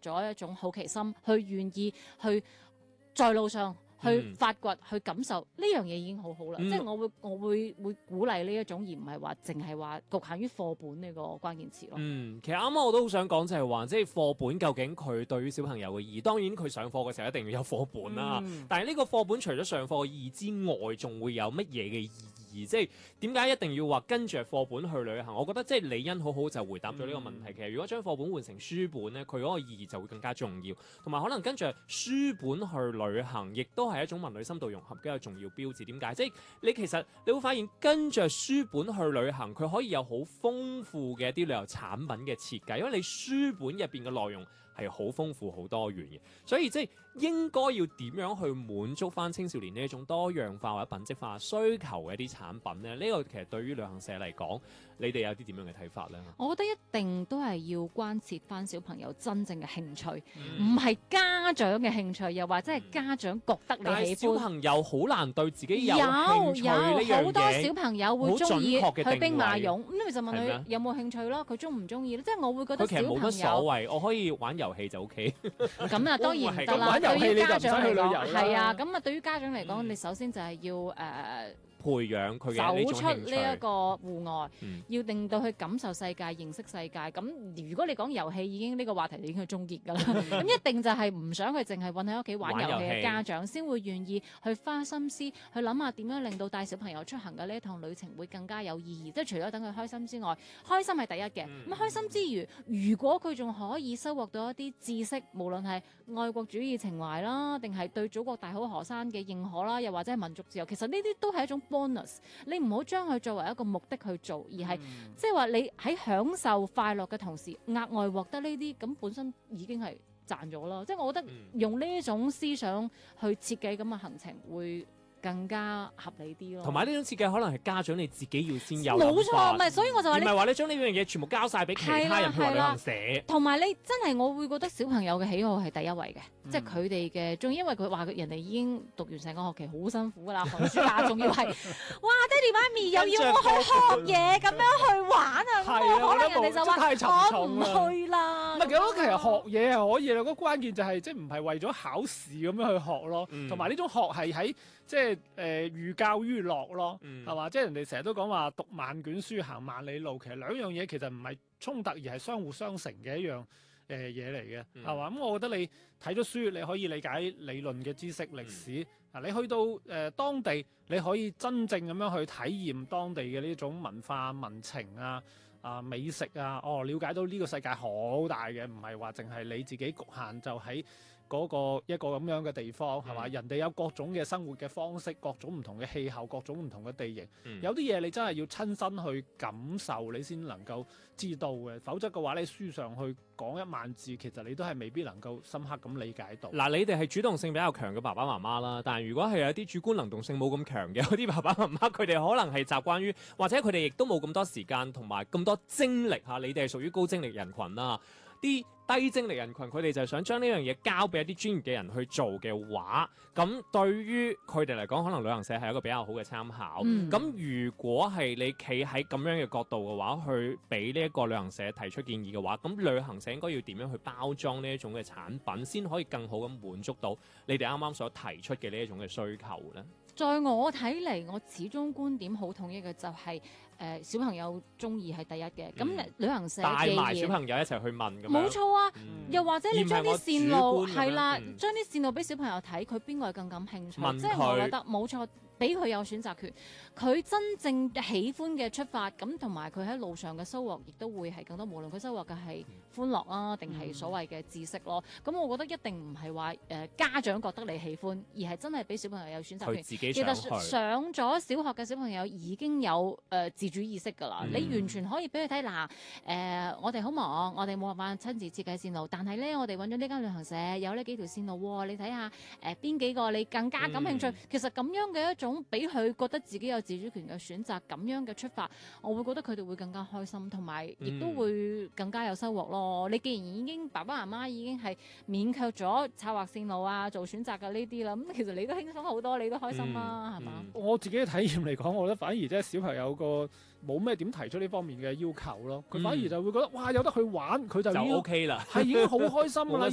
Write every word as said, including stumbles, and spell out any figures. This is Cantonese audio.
咗一種好奇心，去願意去在路上。去發掘、去感受呢樣嘢已經好好啦，嗯、即係我會我會會鼓勵呢一種，而唔係話淨係話局限於課本呢個關鍵詞咯。 嗯，其實啱啱我都好想講就係話，即係課本究竟佢對於小朋友嘅意義，當然佢上課嘅時候一定要有課本啦。嗯、但係呢個課本除咗上課嘅意義之外，仲會有乜嘢嘅意義？即係點解一定要話跟住課本去旅行？我覺得即係李欣好好就回答咗呢個問題。嗯、其實如果將課本換成書本咧，佢嗰個意義就會更加重要，同埋可能跟住書本去旅行，亦都係一種文旅深度融合嘅一個重要標誌。點解？即係你其實你會發現跟住書本去旅行，佢可以有好豐富嘅一啲旅遊產品嘅設計，因為你書本入邊嘅內容係好豐富、好多元嘅，所以即係應該要點樣去滿足翻青少年呢一種多樣化或者品質化需求嘅一啲產品咧？呢、這個其實對於旅行社嚟講，你哋有啲點樣嘅睇法咧？ 我覺得一定都係要關切翻小朋友真正嘅興趣，唔係、嗯、家長嘅興趣，又或者係家長覺得你喜歡。但係小朋友好難對自己有興趣呢樣嘢。 有好多小朋友會中意去兵馬俑，咁你就問佢有冇興趣咯？佢中唔中意咧？即係我會覺得小朋友佢其實冇乜所謂，我可以玩遊戲就 O K。 咁啊，當然唔得啦。對於家長嚟講，係啊，咁啊，對於家長嚟講，你首先就係要誒。呃培養佢嘅呢種興趣，走出呢一個戶外，嗯、要令到佢感受世界、認識世界。咁如果你講遊戲，已經呢、呢個話題已經係終結㗎啦。咁一定就係唔想佢淨係韞喺屋企玩遊戲嘅家長，先會願意去花心思去諗下點樣令到帶小朋友出行嘅呢一趟旅程會更加有意義。即係除咗等佢開心之外，開心係第一嘅。咁、嗯、開心之餘，如果佢仲可以收穫到一啲知識，無論係愛國主義情懷啦，定係對祖國大好河山嘅認可啦，又或者係民族自由，其實呢啲都係一種bonus，你唔好將佢作為一個目的去做，而係即係話你喺享受快樂嘅同時，額外獲得呢啲，咁本身已經係賺咗啦。即係我覺得用呢種思想去設計咁嘅行程會更加合理啲咯， 同埋呢種設計可能係家長你自己要先有， 冇錯，唔係，所以我就話你唔係話你將呢樣嘢全部交晒俾其他人去旅行社， 同埋你真係我會覺得小朋友嘅喜好係第一位嘅，嗯、即係佢哋嘅，仲因為佢話人哋已經讀完成個學期好辛苦噶啦，寒暑假仲要係，哇，爹哋媽咪又要我去學嘢咁樣去玩啊，咁可能人哋就話我唔去啦。 唔係，其實學嘢係可以啦，個關鍵就係即係唔係為咗考試咁樣去學咯，同埋呢種學係喺即係。誒寓教於樂咯，係嘛、嗯？即係人哋成日都講話讀萬卷書行萬里路，其實兩樣嘢其實唔係衝突，而係相互相成嘅一樣誒嘢嚟嘅，係嘛、嗯？咁、嗯、我覺得你睇咗書，你可以理解理論嘅知識、歷史。啊、嗯，你去到誒、呃、當地，你可以真正咁樣去體驗當地嘅呢種文化、民情啊、啊美食啊，哦，了解到呢個世界好大嘅，唔係話淨係你自己局限就喺嗰個一個咁樣嘅地方，係嘛？嗯、人哋有各種嘅生活嘅方式，各種唔同嘅氣候，各種唔同嘅地形。嗯、有啲嘢你真係要親身去感受，你先能夠知道嘅。否則嘅話，你書上去講一萬字，其實你都係未必能夠深刻咁理解到。 嗱，你哋係主動性比較強嘅爸爸媽媽啦，但係如果係有啲主觀能動性冇咁強嘅，有啲爸爸媽媽佢哋可能係習慣於，或者佢哋亦都冇咁多時間同埋咁多精力嚇。你哋係屬於高精力人群啦。啲低精力人群佢哋就係想將呢樣嘢交俾一啲專業嘅人去做嘅話，咁對於佢哋嚟講，可能旅行社係一個比較好嘅參考。咁、嗯、如果係你企喺咁樣嘅角度嘅話，去俾呢一個旅行社提出建議嘅話，咁旅行社應該要點樣去包裝呢一種嘅產品，先可以更好咁滿足到你哋啱啱所提出嘅呢一種嘅需求呢？ 在我睇嚟，我始終觀點好統一嘅就係、是、誒、呃、小朋友中意係第一嘅。咁、嗯、旅行社帶埋小朋友一齊去問咁樣， 冇錯啊。 嗯、 又或者你將啲線路係啦，將啲線路俾小朋友睇，佢邊個係更感興趣？即係他我覺得冇錯，俾佢有選擇權。佢真正喜歡嘅出發，咁同埋佢喺路上嘅收穫，亦都會係更多。無論佢收穫嘅係歡樂啊，定係所謂嘅知識咯。咁、嗯、我覺得一定唔係話誒家長覺得你喜歡，而係真係俾小朋友有選擇權。其實上咗小學嘅小朋友已經有誒、呃、自主意識㗎啦，嗯、你完全可以俾佢睇嗱誒，我哋好忙，我哋冇辦法親自設計線路，但係咧我哋揾咗呢間旅行社有呢幾條線路喎，你睇下誒邊幾個你更加感興趣。嗯、其實咁樣嘅一種俾佢覺得自己有自主權嘅選擇，咁樣嘅出發，我會覺得佢哋會更加開心，同埋亦都會更加有收穫咯。嗯、你既然已經爸爸媽媽已經係勉強咗策劃線路啊，做選擇嘅呢啲啦，咁其實你都輕鬆好多，你都開心啦，係嘛？ 我自己嘅體驗嚟講，我覺得反而即係小朋友個冇咩點提出呢方面嘅要求咯，佢反而就會覺得哇有得去玩，佢就已經 OK 啦， 係已經好開心㗎啦，已